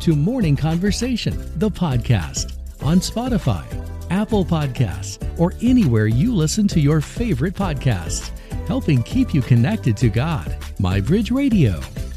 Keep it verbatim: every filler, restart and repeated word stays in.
to Morning Conversation, the podcast, on Spotify, Apple Podcasts, or anywhere you listen to your favorite podcasts, helping keep you connected to God. MyBridge Radio,